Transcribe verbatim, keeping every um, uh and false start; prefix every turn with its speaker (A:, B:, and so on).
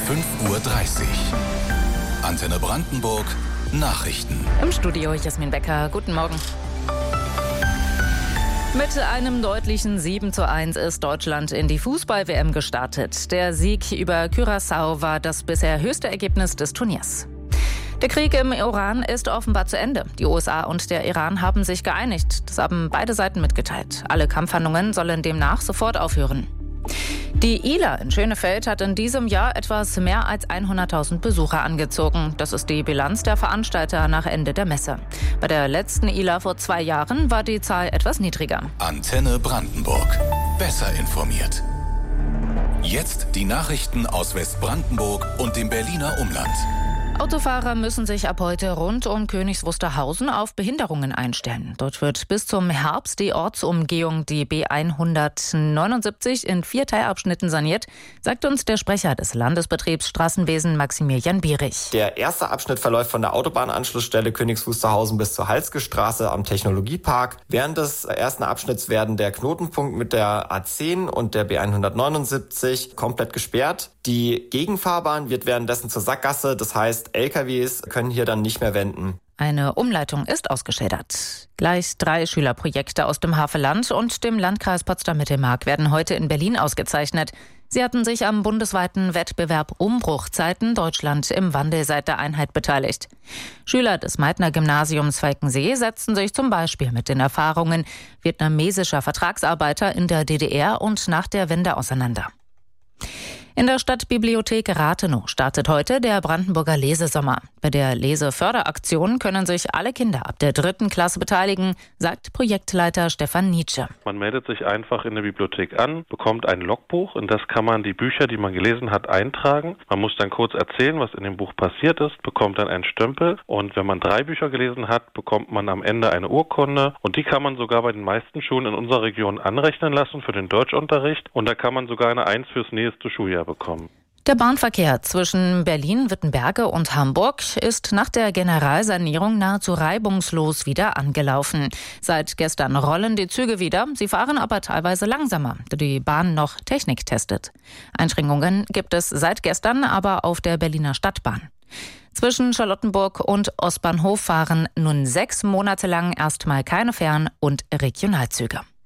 A: fünf Uhr dreißig. Antenne Brandenburg Nachrichten.
B: Im Studio Jasmin Becker. Guten Morgen. Mit einem deutlichen sieben zu eins ist Deutschland in die Fußball-W M gestartet. Der Sieg über Curaçao war das bisher höchste Ergebnis des Turniers. Der Krieg im Iran ist offenbar zu Ende. Die U S A und der Iran haben sich geeinigt. Das haben beide Seiten mitgeteilt. Alle Kampfhandlungen sollen demnach sofort aufhören. Die I L A in Schönefeld hat in diesem Jahr etwas mehr als hunderttausend Besucher angezogen. Das ist die Bilanz der Veranstalter nach Ende der Messe. Bei der letzten I L A vor zwei Jahren war die Zahl etwas niedriger.
A: Antenne Brandenburg. Besser informiert. Jetzt die Nachrichten aus Westbrandenburg und dem Berliner Umland.
B: Autofahrer müssen sich ab heute rund um Königs Wusterhausen auf Behinderungen einstellen. Dort wird bis zum Herbst die Ortsumgehung, die B hundertneunundsiebzig, in vier Teilabschnitten saniert, sagt uns der Sprecher des Landesbetriebs Straßenwesen Maximilian Bierich.
C: Der erste Abschnitt verläuft von der Autobahnanschlussstelle Königs Wusterhausen bis zur Halske Straße am Technologiepark. Während des ersten Abschnitts werden der Knotenpunkt mit der A zehn und der B hundertneunundsiebzig komplett gesperrt. Die Gegenfahrbahn wird währenddessen zur Sackgasse, das heißt, L K Ws können hier dann nicht mehr wenden.
B: Eine Umleitung ist ausgeschildert. Gleich drei Schülerprojekte aus dem Havelland und dem Landkreis Potsdam-Mittelmark werden heute in Berlin ausgezeichnet. Sie hatten sich am bundesweiten Wettbewerb Umbruchzeiten Deutschland im Wandel seit der Einheit beteiligt. Schüler des Meitner Gymnasiums Falkensee setzten sich zum Beispiel mit den Erfahrungen vietnamesischer Vertragsarbeiter in der D D R und nach der Wende auseinander. In der Stadtbibliothek Rathenow startet heute der Brandenburger Lesesommer. Bei der Leseförderaktion können sich alle Kinder ab der dritten Klasse beteiligen, sagt Projektleiter Stefan Nietzsche.
D: Man meldet sich einfach in der Bibliothek an, bekommt ein Logbuch, in das kann man die Bücher, die man gelesen hat, eintragen. Man muss dann kurz erzählen, was in dem Buch passiert ist, bekommt dann einen Stempel und wenn man drei Bücher gelesen hat, bekommt man am Ende eine Urkunde und die kann man sogar bei den meisten Schulen in unserer Region anrechnen lassen für den Deutschunterricht und da kann man sogar eine Eins fürs nächste Schuljahr bekommen.
B: Der Bahnverkehr zwischen Berlin, Wittenberge und Hamburg ist nach der Generalsanierung nahezu reibungslos wieder angelaufen. Seit gestern rollen die Züge wieder, sie fahren aber teilweise langsamer, da die Bahn noch Technik testet. Einschränkungen gibt es seit gestern aber auf der Berliner Stadtbahn. Zwischen Charlottenburg und Ostbahnhof fahren nun sechs Monate lang erstmal keine Fern- und Regionalzüge.